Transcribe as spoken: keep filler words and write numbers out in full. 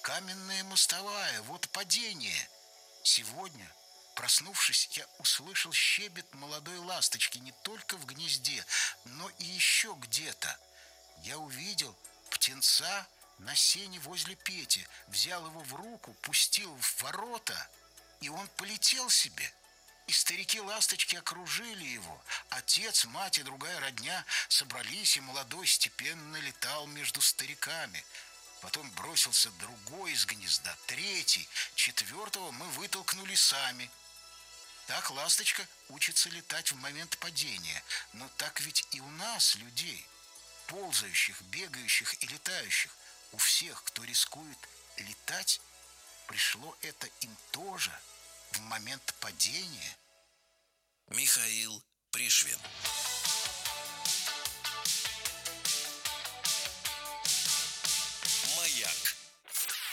каменная мостовая, вот падение. Сегодня, проснувшись, я услышал щебет молодой ласточки не только в гнезде, но и еще где-то. Я увидел птенца на сене возле Пети, взял его в руку, пустил в ворота, и он полетел себе. И старики-ласточки окружили его. Отец, мать и другая родня собрались, и молодой степенно летал между стариками. Потом бросился другой из гнезда, третий, четвертого мы вытолкнули сами. Так ласточка учится летать в момент падения. Но так ведь и у нас, людей, ползающих, бегающих и летающих, у всех, кто рискует летать, пришло это им тоже в момент падения. Михаил Пришвин.